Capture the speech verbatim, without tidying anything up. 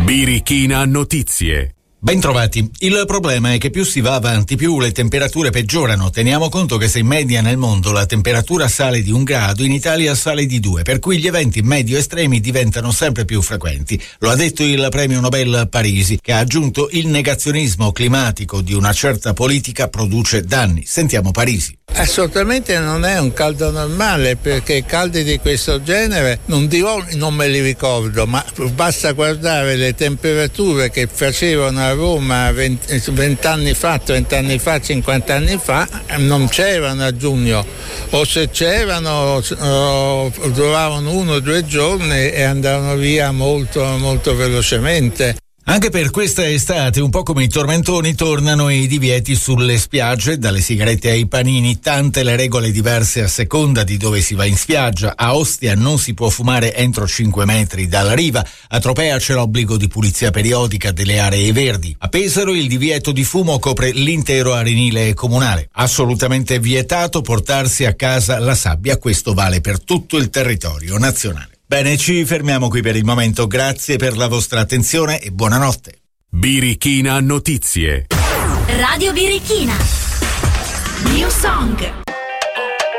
Birichina Notizie. Bentrovati. Il problema è che più si va avanti, più le temperature peggiorano. Teniamo conto che se in media nel mondo la temperatura sale di un grado, in Italia sale di due, per cui gli eventi medio estremi diventano sempre più frequenti. Lo ha detto il premio Nobel Parisi, che ha aggiunto: il negazionismo climatico di una certa politica produce danni. Sentiamo Parisi. Assolutamente non è un caldo normale, perché caldi di questo genere non dirò, non me li ricordo, ma basta guardare le temperature che facevano a Roma venti anni fa, trenta anni fa, cinquanta anni fa, non c'erano a giugno, o se c'erano oh, duravano uno o due giorni e andavano via molto molto velocemente. Anche per questa estate, un po' come i tormentoni, tornano i divieti sulle spiagge, dalle sigarette ai panini, tante le regole diverse a seconda di dove si va in spiaggia. A Ostia non si può fumare entro cinque metri dalla riva, a Tropea c'è l'obbligo di pulizia periodica delle aree verdi. A Pesaro il divieto di fumo copre l'intero arenile comunale. Assolutamente vietato portarsi a casa la sabbia, questo vale per tutto il territorio nazionale. Bene, ci fermiamo qui per il momento. Grazie per la vostra attenzione e buonanotte. Birichina Notizie. Radio Birichina. New Song.